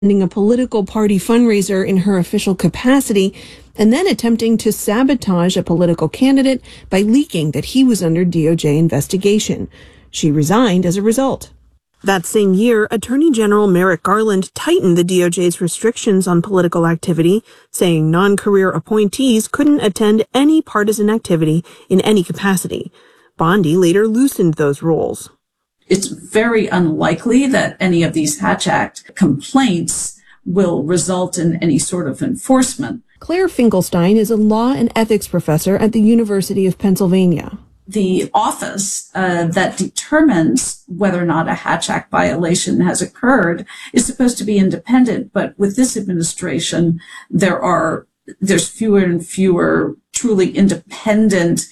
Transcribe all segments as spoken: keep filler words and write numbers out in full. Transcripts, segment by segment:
a political party fundraiser in her official capacity, and then attempting to sabotage a political candidate by leaking that he was under D O J investigation. She resigned as a result. That same year, Attorney General Merrick Garland tightened the D O J's restrictions on political activity, saying non-career appointees couldn't attend any partisan activity in any capacity. Bondi later loosened those rules. It's very unlikely that any of these Hatch Act complaints will result in any sort of enforcement. Claire Finkelstein is a law and ethics professor at the University of Pennsylvania. The office uh, that determines whether or not a Hatch Act violation has occurred is supposed to be independent, but with this administration, there are there's fewer and fewer truly independent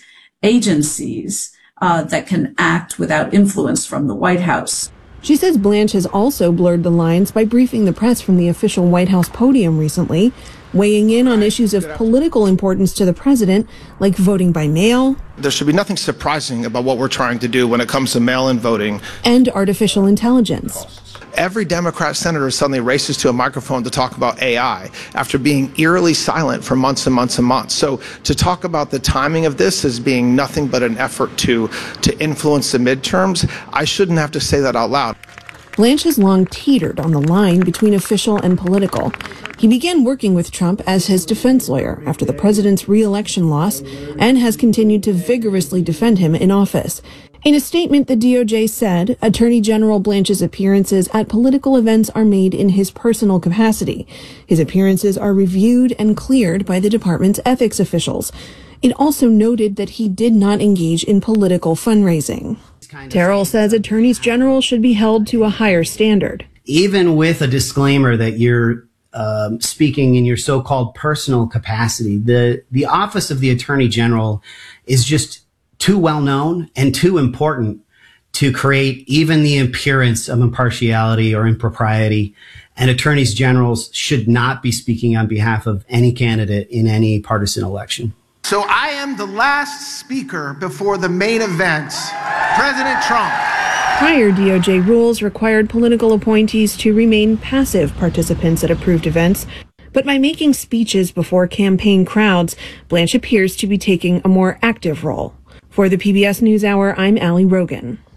agencies uh, that can act without influence from the White House. She says Blanche has also blurred the lines by briefing the press from the official White House podium recently, weighing in on issues of political importance to the president, like voting by mail. There should be nothing surprising about what we're trying to do when it comes to mail-in voting. And artificial intelligence. Every Democrat senator suddenly races to a microphone to talk about A I after being eerily silent for months and months and months. So to talk about the timing of this as being nothing but an effort to, to influence the midterms, I shouldn't have to say that out loud. Blanche has long teetered on the line between official and political. He began working with Trump as his defense lawyer after the president's re-election loss and has continued to vigorously defend him in office. In a statement, the D O J said Attorney General Blanche's appearances at political events are made in his personal capacity. His appearances are reviewed and cleared by the department's ethics officials. It also noted that he did not engage in political fundraising. Terrell says attorneys general should be held to a higher standard. Even with a disclaimer that you're um, speaking in your so-called personal capacity, the, the office of the attorney general is just too well known and too important to create even the appearance of impartiality or impropriety. And attorneys generals should not be speaking on behalf of any candidate in any partisan election. So I am the last speaker before the main event, President Trump. Prior D O J rules required political appointees to remain passive participants at approved events, but by making speeches before campaign crowds, Blanche appears to be taking a more active role. For the P B S NewsHour, I'm Allie Rogan.